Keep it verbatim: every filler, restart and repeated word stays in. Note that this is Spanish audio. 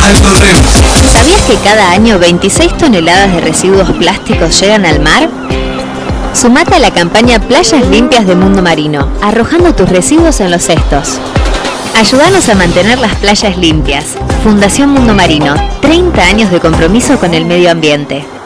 ¿Sabías que cada año veintiséis toneladas de residuos plásticos llegan al mar? Sumate a la campaña Playas Limpias de Mundo Marino, arrojando tus residuos en los cestos. Ayúdanos a mantener las playas limpias. Fundación Mundo Marino, treinta años de compromiso con el medio ambiente.